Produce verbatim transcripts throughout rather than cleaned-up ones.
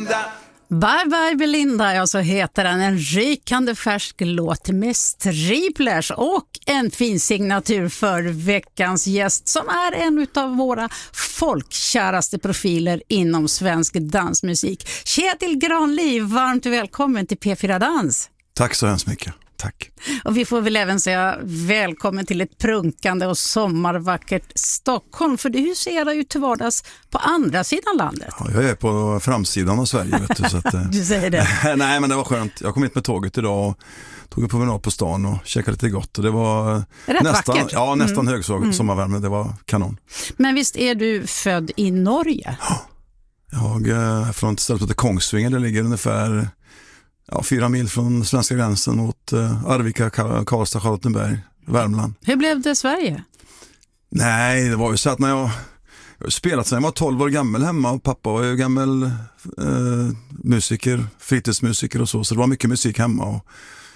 Belinda. Bye bye Belinda, ja så heter den, en rykande färsk låt med Striplers och en fin signatur för veckans gäst som är en av våra folkkäraste profiler inom svensk dansmusik. Kjetil Granli, varmt välkommen till P fyra Dans. Tack så hemskt mycket. Tack. Och vi får väl även säga välkommen till ett prunkande och sommarvackert Stockholm, för du huserar ju till vardags på andra sidan landet. Ja, jag är på framsidan av Sverige, vet du. Så att, du säger det. Nej, men det var skönt. Jag kom hit med tåget idag och tog en promenad på stan och käkade lite gott. Och det var rätt nästan, vackert. ja, nästan mm. högsåg mm. sommarvärme. Det var kanon. Men visst är du född i Norge? Ja, jag är från ett ställe som heter Kongsvinger. Det ligger ungefär ja, fyra mil från svenska gränsen mot uh, Arvika, Karlstad, Charlottenberg, Värmland. Hur blev det Sverige? Nej, det var ju så att när jag, jag spelat sedan jag var tolv år gammal hemma och pappa var ju gammal uh, musiker, fritidsmusiker och så. Så det var mycket musik hemma och,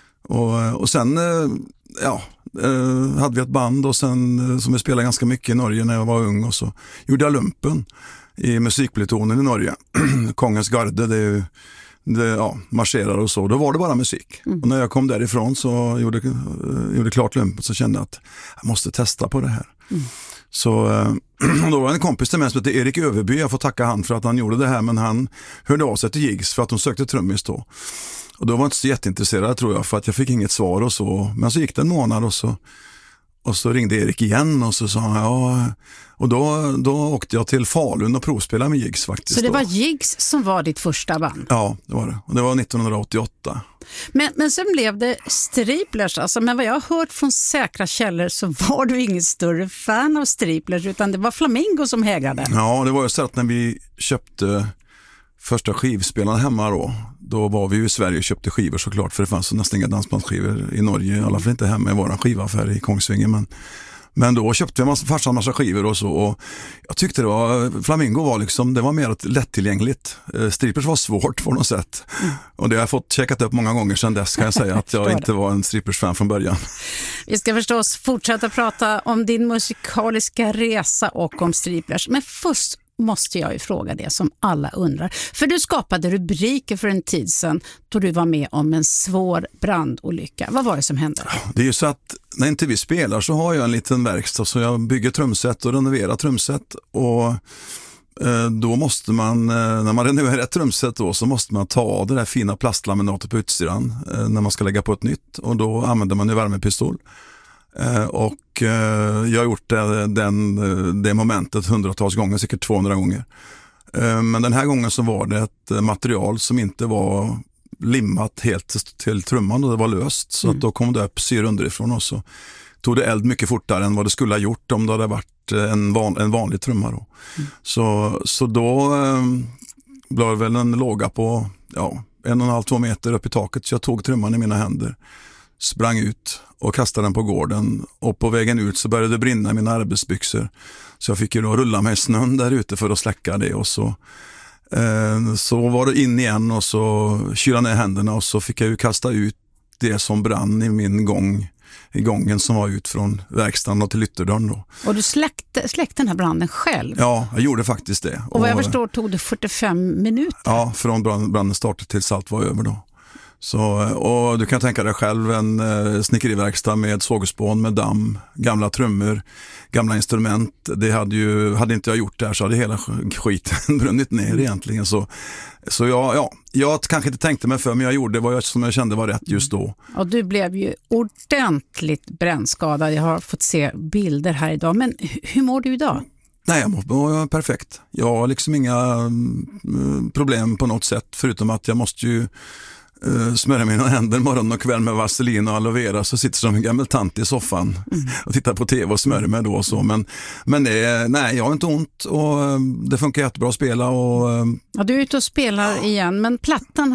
och, och sen uh, ja, uh, hade vi ett band och sen uh, som vi spelade ganska mycket i Norge när jag var ung och så gjorde jag lumpen i musikplutonen i Norge. Kongens garde, det är ju Det, ja, marscherade och så, då var det bara musik. Mm. Och när jag kom därifrån så gjorde, uh, gjorde klart lumpen så kände jag att jag måste testa på det här. Mm. Så uh, då var en kompis till mig som heter Erik Överby, jag får tacka han för att han gjorde det här, men han hörde av sig till Jigs för att de sökte trummis då. Och då var jag inte så jätteintresserad tror jag, för att jag fick inget svar och så. Men så gick det en månad och så Och så ringde Erik igen och så sa han ja, och då, då åkte jag till Falun och provspelade med Jigs faktiskt. Så det var då. Jigs som var ditt första band? Ja, det var det. Och det var nittonhundraåttioåtta. Men, men sen blev det Striplers, alltså, men vad jag har hört från säkra källor så var du ingen större fan av Striplers utan det var Flamingo som hägrade. Ja, det var ju så att när vi köpte första skivspelaren hemma då, då var vi ju i Sverige och köpte skivor såklart, för det fanns nästan inga dansbandsskivor i Norge, i alla fall inte hemma i våran skivaffär i Kongsvinger, men, men då köpte vi en massa, farsan massa skivor och så, och jag tyckte det var, Flamingo var liksom, det var mer lättillgängligt. Striplers var svårt på något sätt, mm. och det har jag fått checkat upp många gånger sedan dess, kan jag säga att jag inte var en Striplers-fan från början. Vi ska förstås fortsätta prata om din musikaliska resa och om Striplers, men först måste jag ju fråga det som alla undrar. För du skapade rubriker för en tid sedan då du var med om en svår brandolycka. Vad var det som hände? Det är ju så att när inte vi spelar så har jag en liten verkstad, så jag bygger trumset och renoverar trumset, och eh, då måste man, eh, när man renoverar ett trumset då, så måste man ta av det där fina plastlaminatet på utsidan eh, när man ska lägga på ett nytt, och då använder man ju värmepistol. Uh, och uh, jag har gjort det, den, uh, det momentet hundratals gånger, säkert tvåhundra gånger. Uh, men den här gången så var det ett uh, material som inte var limmat helt till trumman, och det var löst. Så mm. att då kom det upp syre underifrån, och så tog det eld mycket fortare än vad det skulle ha gjort om det hade varit uh, en, van, en vanlig trumma då. Mm. Så, så då uh, blev det väl en låga på ja, en och en halv, två meter upp i taket, så jag tog trumman i mina händer, sprang ut och kastade den på gården, och på vägen ut så började det brinna i mina arbetsbyxor, så jag fick ju då rulla mig i snön där ute för att släcka det, och så eh, så var det in igen och så kyla ner händerna, och så fick jag ju kasta ut det som brann i min gång i gången som var ut från verkstaden och till ytterdörren då. Och du släckte, släckte den här branden själv? Ja, jag gjorde faktiskt det. Och vad jag förstår tog det fyrtiofem minuter? Ja, från branden startade tills allt var över då. Så, och du kan tänka dig själv en eh, snickeriverkstad med sågspån, med damm, gamla trummor, gamla instrument. Det hade ju, hade inte jag gjort det här så hade hela skiten brunnit ner egentligen. Så, så jag, ja, jag kanske inte tänkte mig för, men jag gjorde vad jag, som jag kände var rätt just då. Och du blev ju ordentligt brännskadad. Jag har fått se bilder här idag. Men hur mår du idag? Nej, jag mår perfekt. Jag har liksom inga mm, problem på något sätt, förutom att jag måste ju Uh, smörja mina händer morgon och kväll med vaselin och aloe vera, så sitter som en gammal tant i soffan mm. och tittar på tv och smörjer mig då och så. Men, men det är, nej, jag har inte ont, och uh, det funkar jättebra att spela. Och, uh, ja, du är ute och spelar igen, men plattan